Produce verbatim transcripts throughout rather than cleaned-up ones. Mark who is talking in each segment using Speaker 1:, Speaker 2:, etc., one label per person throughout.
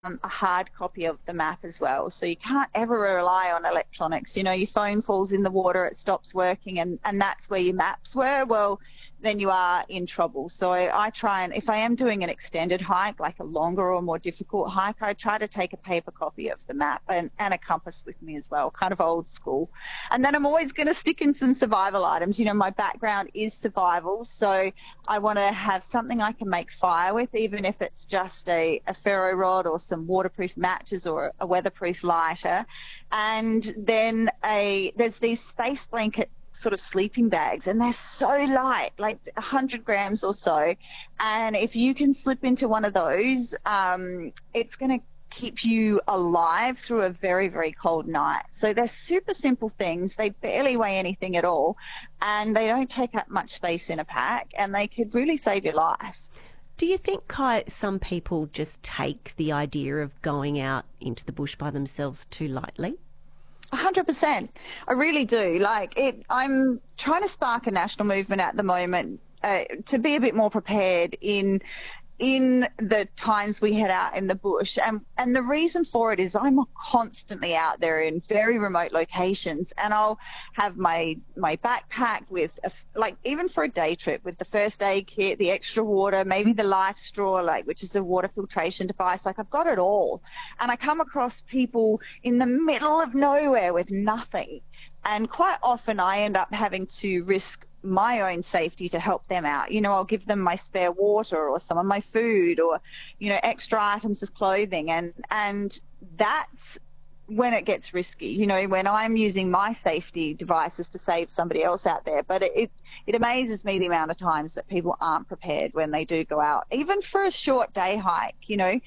Speaker 1: um, a hard copy of the map as well. So you can't ever rely on electronics. You know, your phone falls in the water, it stops working, and, and that's where your maps were. Well, then you are in trouble. So I, I try and, if I am doing an extended hike, like a longer or more difficult hike, I try to take a paper copy of the map and, and a compass with me as well, kind of old school. And then I'm always going to stick in some survival items. You know, my background is survival, so I want to have something I can make fire with, even if it's just a, a ferro rod or some waterproof matches or a weatherproof lighter. And then a there's these space blanket sort of sleeping bags, and they're so light, like one hundred grams or so, and if you can slip into one of those, um, it's going to keep you alive through a very, very cold night. So they're super simple things. They barely weigh anything at all, and they don't take up much space in a pack, and they could really save your life.
Speaker 2: Do you think, Kai, some people just take the idea of going out into the bush by themselves too lightly?
Speaker 1: one hundred percent. I really do. Like it, I'm trying to spark a national movement at the moment uh, to be a bit more prepared in in the times we head out in the bush. And, and the reason for it is I'm constantly out there in very remote locations, and I'll have my, my backpack with, a, like even for a day trip, with the first aid kit, the extra water, maybe the life straw, like which is a water filtration device. Like I've got it all. And I come across people in the middle of nowhere with nothing. And quite often I end up having to risk my own safety to help them out. You know, I'll give them my spare water or some of my food or, you know, extra items of clothing. And, and that's when it gets risky, you know, when I'm using my safety devices to save somebody else out there. But it, it, it amazes me the amount of times that people aren't prepared when they do go out, even for a short day hike, you know.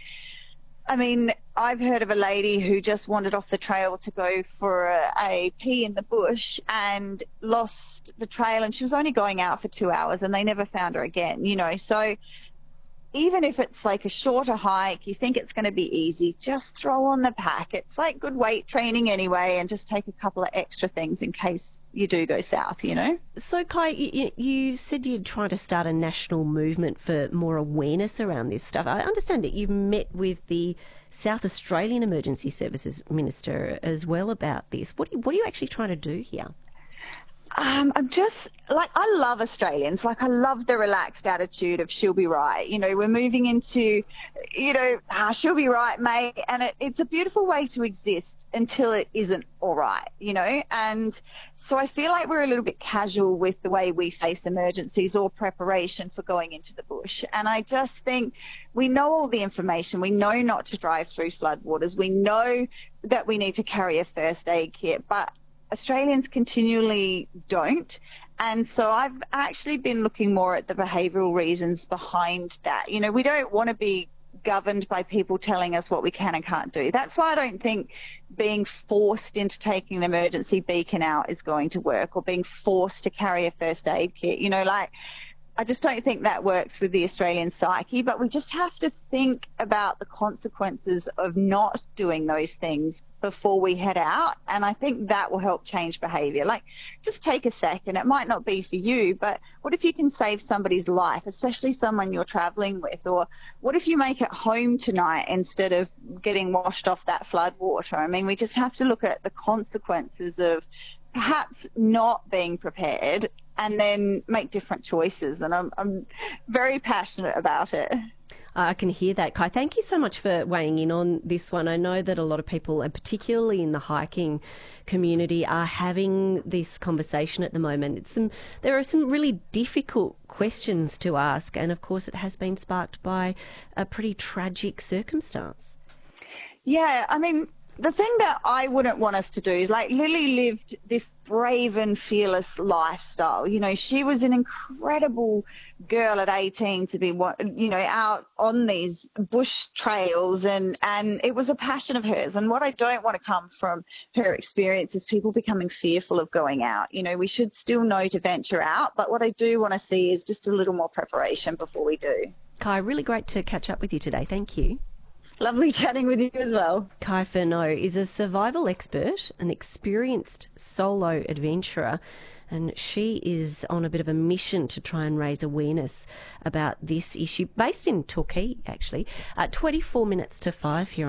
Speaker 1: I mean, I've heard of a lady who just wandered off the trail to go for a, a pee in the bush and lost the trail, and she was only going out for two hours and they never found her again, you know. So even if it's like a shorter hike, you think it's going to be easy, just throw on the pack. It's like good weight training anyway, and just take a couple of extra things in case you do go south, you know.
Speaker 2: So, Kai, you, you said you'd try to start a national movement for more awareness around this stuff. I understand that you've met with the South Australian Emergency Services Minister as well about this. What, what are you actually trying to do here?
Speaker 1: Um, I'm just, like, I love Australians. Like, I love the relaxed attitude of she'll be right. You know, we're moving into, you know, ah, she'll be right, mate. And it, it's a beautiful way to exist until it isn't all right, you know. And so I feel like we're a little bit casual with the way we face emergencies or preparation for going into the bush. And I just think we know all the information. We know not to drive through floodwaters. We know that we need to carry a first aid kit, but Australians continually don't. And so I've actually been looking more at the behavioural reasons behind that. You know, we don't want to be governed by people telling us what we can and can't do. That's why I don't think being forced into taking an emergency beacon out is going to work, or being forced to carry a first aid kit. You know, like, I just don't think that works with the Australian psyche, but we just have to think about the consequences of not doing those things before we head out. And I think that will help change behaviour. Like, just take a second. It might not be for you, but what if you can save somebody's life, especially someone you're travelling with? Or what if you make it home tonight instead of getting washed off that flood water? I mean, we just have to look at the consequences of perhaps not being prepared and then make different choices. And I'm, I'm very passionate about it.
Speaker 2: I can hear that, Kai. Thank you so much for weighing in on this one. I know that a lot of people, and particularly in the hiking community, are having this conversation at the moment. It's some, there are some really difficult questions to ask, and of course it has been sparked by a pretty tragic circumstance.
Speaker 1: Yeah, I mean, the thing that I wouldn't want us to do is, like, Lily lived this brave and fearless lifestyle. You know, she was an incredible girl at eighteen to be, you know, out on these bush trails, and, and it was a passion of hers. And what I don't want to come from her experience is people becoming fearful of going out. You know, we should still know to venture out, but what I do want to see is just a little more preparation before we do.
Speaker 2: Kai, really great to catch up with you today. Thank you.
Speaker 1: Lovely chatting with you as well.
Speaker 2: Kai Furneaux is a survival expert, an experienced solo adventurer, and she is on a bit of a mission to try and raise awareness about this issue, based in Torquay, actually. Uh, twenty-four minutes to five here.